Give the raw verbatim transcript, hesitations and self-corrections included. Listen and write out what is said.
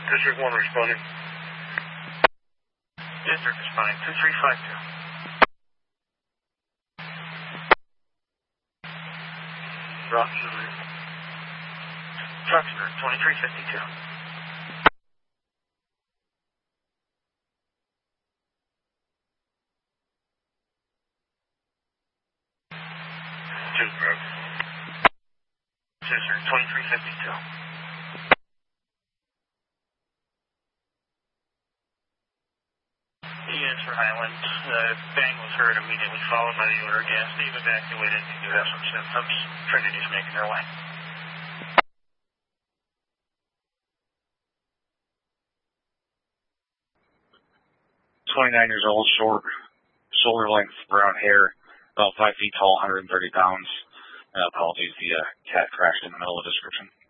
District one responding. District responding, two three five two. Roxbury. Roxbury, twenty-three fifty-two. District. District, twenty-three fifty-two. Units for Highland. Uh, bang was heard immediately, followed by the odor gas. They've evacuated. They do have some symptoms. Trinity's making their way. twenty-nine years old, short, shoulder length, brown hair, about five feet tall, one hundred thirty pounds. Uh, apologies, the uh, cat crashed in the middle of the description.